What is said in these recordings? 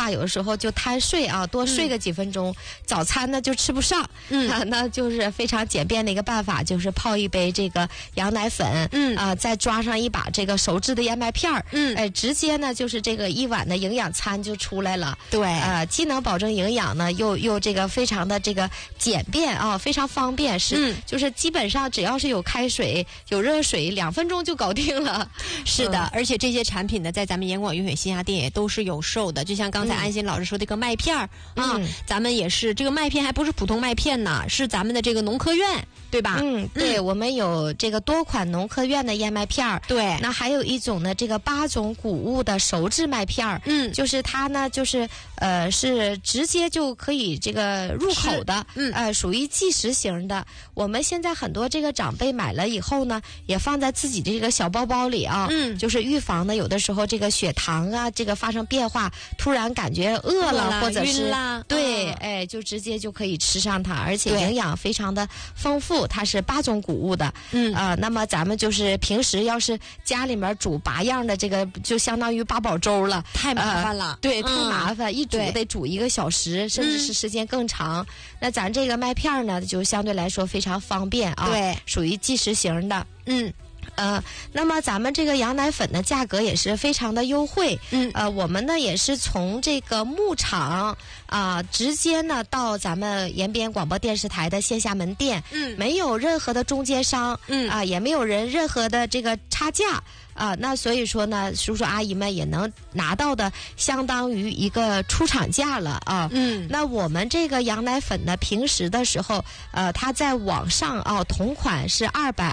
话，有的时候就贪睡啊，多睡个几分钟，早餐呢就吃不上。那就是非常简便的一个办法，就是泡一杯这个羊奶粉，再抓上一把这个熟制的燕麦片儿，直接呢就是这个一碗的营养餐就出来了。 对， 既能保证营养呢，又这个非常的这个简便啊，非常方便，就是基本上只要是有开水、有热水，2分钟就搞定了。 是的，而且这些产品呢，在咱们盐广云水线下店也都是有售的。就像刚才安心老师说这个麦片儿咱们也是这个麦片，还不是普通麦片呢，是咱们的这个农科院，对吧？ 对，我们有这个多款农科院的燕麦片儿。 对， 那还有一种呢，这个8种谷物的熟制麦片儿。就是它呢，就是是直接就可以这个入口的，属于即食型的。我们现在很多这个长辈买了以后呢，也放在自己的这个小包包里啊，就是预防呢有的时候这个血糖啊这个发生变化，突然感觉饿了或者是对，就直接就可以吃上它，而且营养非常的丰富，它是8种谷物的。那么咱们就是平时要是家里面煮8样的这个，就相当于8宝粥了， 太麻烦了。 对，太麻烦，一煮得煮1个小时，甚至是时间更长。那咱这个麦片呢，就相对来说非常方便啊， 对， 属于即食型的。那么咱们这个羊奶粉的价格也是非常的优惠。我们呢也是从这个牧场直接呢到咱们延边广播电视台的线下门店，没有任何的中间商，也没有任何的这个差价。那所以说呢，叔叔阿姨们也能拿到的相当于一个出厂价了啊。那我们这个羊奶粉呢，平时的时候，它在网上同款是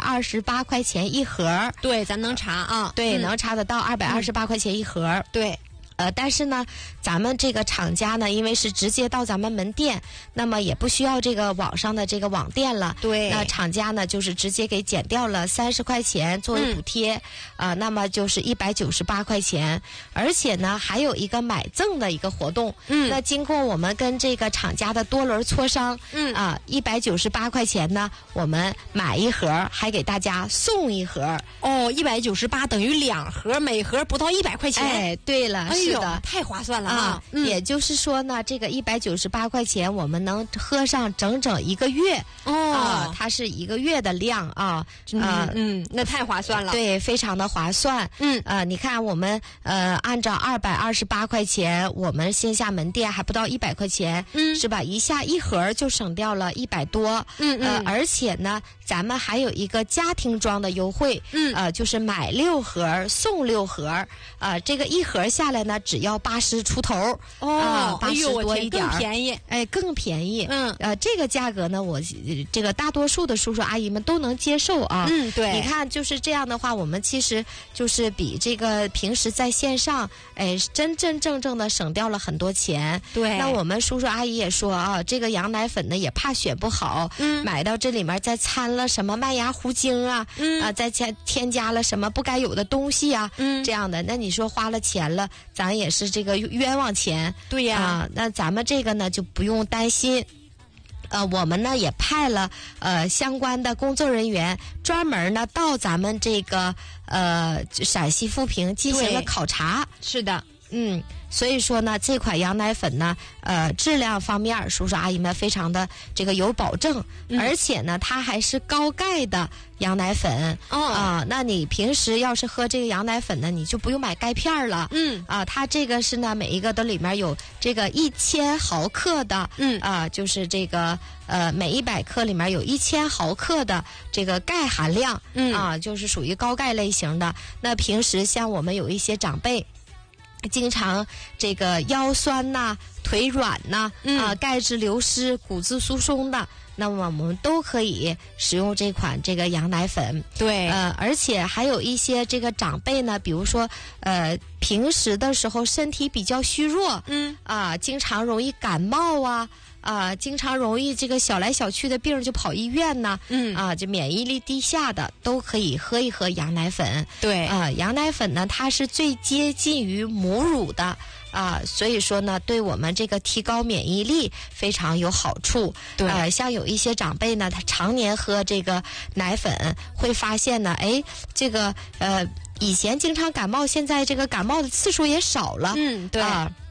228块钱一盒。 对，咱能查啊。 对，能查得到228块钱一盒。 对。 但是呢，咱们这个厂家呢，因为是直接到咱们门店，那么也不需要这个网上的这个网店了。 对， 那厂家呢，就是直接给减掉了30块钱作为补贴，那么就是198块钱。而且呢，还有一个买赠的一个活动。那经过我们跟这个厂家的多轮磋商，198块钱呢，我们买一盒，还给大家送一盒。 198等于2盒，每盒不到100块钱。 哎，对了。是的， 太划算了啊！ 也就是说呢，这个198块钱，我们能喝上整整1个月。它是1个月的量啊。 那太划算了。 对，非常的划算。你看我们按照228块钱，我们线下门店还不到100块钱，是吧？一下一盒就省掉了100多。而且呢，咱们还有一个家庭装的优惠。就是买6盒送6盒。这个一盒下来呢，只要80出头，80多一点， 更便宜， 更便宜。这个价格呢，我这个大多数的叔叔阿姨们都能接受啊。 对， 你看就是这样的话，我们其实就是比这个平时在线上，真正的省掉了很多钱。 对， 那我们叔叔阿姨也说啊，这个羊奶粉呢也怕选不好，买到这里面再掺了什么麦芽糊精啊，再添加了什么不该有的东西啊，这样的，那你说花了钱了，咱也是这个冤枉钱。 对呀， 那咱们这个呢就不用担心。我们呢也派了相关的工作人员，专门呢到咱们这个陕西富平进行了考察。 是的， 所以说呢，这款羊奶粉呢，质量方面，叔叔阿姨们非常的这个有保证，而且呢，它还是高钙的羊奶粉。那你平时要是喝这个羊奶粉呢，你就不用买钙片了。它这个是呢，每一个都里面有这个1000毫克的，就是这个每100克里面有1000毫克的这个钙含量，就是属于高钙类型的。那平时像我们有一些长辈，经常这个腰酸呐、腿软呐、钙质流失、骨质疏松的，那么我们都可以使用这款这个羊奶粉。 对， 而且还有一些这个长辈呢，比如说平时的时候身体比较虚弱，经常容易感冒经常容易这个小来小去的病就跑医院呢，就免疫力低下的都可以喝一喝羊奶粉。 对， 羊奶粉呢，它是最接近于母乳的。所以说呢，对我们这个提高免疫力非常有好处。 对， 像有一些长辈呢，他常年喝这个奶粉，会发现呢，以前经常感冒，现在这个感冒的次数也少了。 对，